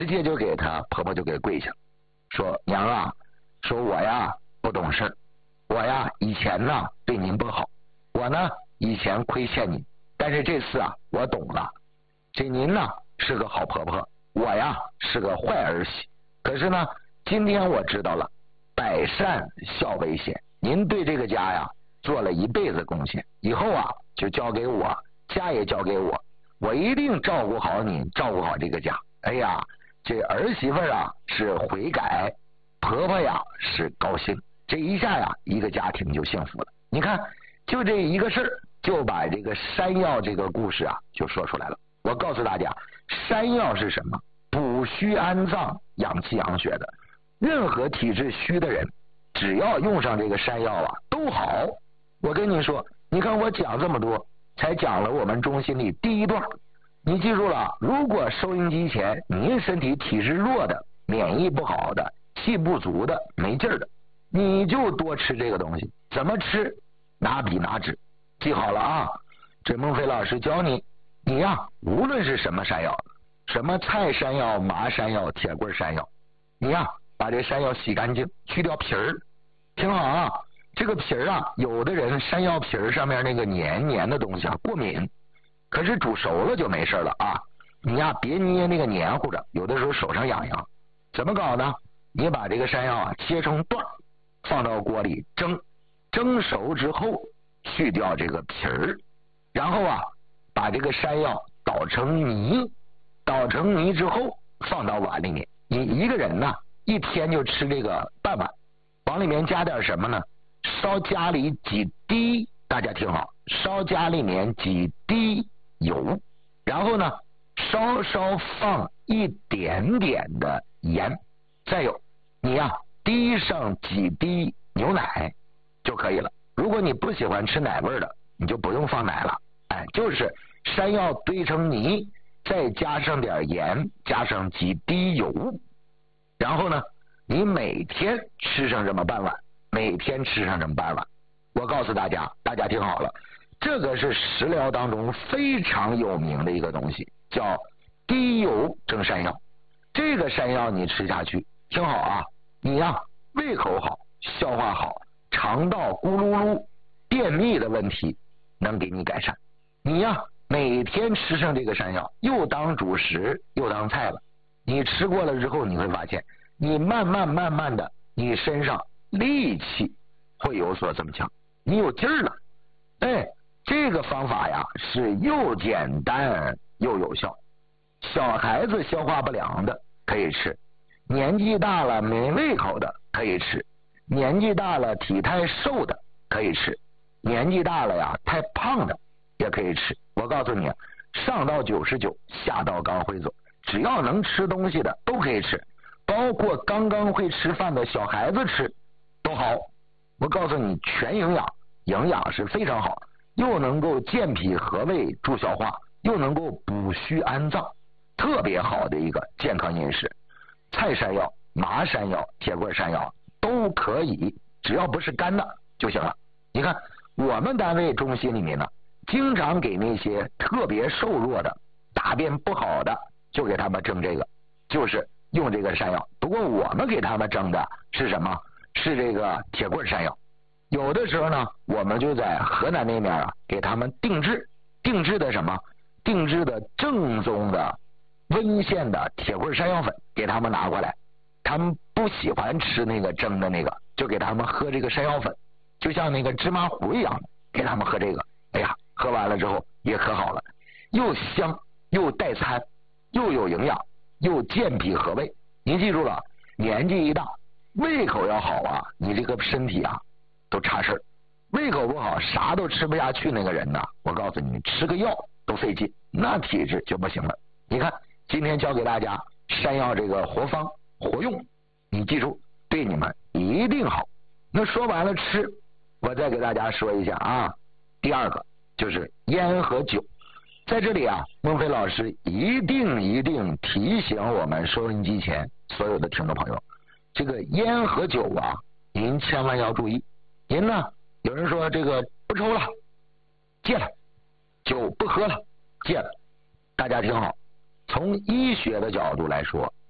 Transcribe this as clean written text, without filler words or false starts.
直接就给她婆婆就给跪下，说娘啊，说我呀不懂事，我呀以前呢对您不好，我呢以前亏欠您，但是这次啊我懂了，这您呢是个好婆婆，我呀是个坏儿媳，可是呢今天我知道了，百善孝为先，您对这个家呀做了一辈子贡献，以后啊就交给我，家也交给我，我一定照顾好您，照顾好这个家。哎呀，这儿媳妇啊是悔改，婆婆呀是高兴，这一下呀一个家庭就幸福了。你看就这一个事儿，就把这个山药这个故事啊就说出来了。我告诉大家，山药是什么？补虚安脏、养气养血的。任何体质虚的人，只要用上这个山药啊都好。我跟你说，你看我讲这么多，才讲了我们中心里第一段。你记住了，如果收音机前你身体体质弱的、免疫不好的、气不足的、没劲儿的，你就多吃这个东西。怎么吃？拿笔拿纸，记好了啊！这孟非老师教你，你呀，无论是什么山药，什么菜山药、麻山药、铁棍山药，你呀把这山药洗干净，去掉皮儿。听好啊，这个皮儿啊，有的人山药皮儿上面那个黏黏的东西啊过敏。可是煮熟了就没事了啊！你呀别捏那个黏糊着，有的时候手上痒痒。怎么搞呢？你把这个山药啊切成段，放到锅里蒸，蒸熟之后去掉这个皮儿，然后啊把这个山药捣成泥，捣成泥之后放到碗里面。你一个人呢一天就吃这个半碗，往里面加点什么呢？烧家里几滴，大家听好，烧家里面几滴油，然后呢稍稍放一点点的盐，再有你呀滴上几滴牛奶就可以了。如果你不喜欢吃奶味的，你就不用放奶了。哎，就是山药堆成泥，再加上点盐，加上几滴油，然后呢你每天吃上这么半碗，每天吃上这么半碗。我告诉大家，大家听好了，这个是食疗当中非常有名的一个东西，叫低油蒸山药。这个山药你吃下去，听好啊，你呀胃口好，消化好，肠道咕噜噜便秘的问题能给你改善。你呀每天吃上这个山药，又当主食又当菜了。你吃过了之后，你会发现你慢慢的你身上力气会有所增强，你有劲儿了。哎，这个方法呀是又简单又有效。小孩子消化不良的可以吃，年纪大了没胃口的可以吃，年纪大了体态瘦的可以吃，年纪大了呀太胖的也可以吃。我告诉你，上到99，下到刚会走，只要能吃东西的都可以吃，包括刚刚会吃饭的小孩子吃都好。我告诉你，全营养，营养是非常好，又能够健脾和胃助消化，又能够补虚安脏，特别好的一个健康饮食。菜山药、麻山药、铁棍山药都可以，只要不是干的就行了。你看我们单位中心里面呢，经常给那些特别瘦弱的、大便不好的，就给他们蒸这个，就是用这个山药。不过我们给他们蒸的是什么？是这个铁棍山药。有的时候呢，我们就在河南那面啊，给他们定制的什么？定制的正宗的温县的铁棍山药粉，给他们拿过来。他们不喜欢吃那个蒸的那个，就给他们喝这个山药粉，就像那个芝麻糊一样的，给他们喝这个。哎呀，喝完了之后也可好了，又香又带餐，又有营养，又健脾和胃。您记住了，年纪一大，胃口要好啊，你这个身体啊都差事儿。胃口不好，啥都吃不下去那个人呢，我告诉你，吃个药都费劲，那体质就不行了。你看今天教给大家山药这个活方活用，你记住，对你们一定好。那说完了吃，我再给大家说一下啊，第二个就是烟和酒。在这里啊，孟非老师一定提醒我们收音机前所有的听众朋友，这个烟和酒啊，您千万要注意。您呢，有人说这个不抽了，戒了；酒不喝了，戒了。大家听好，从医学的角度来说，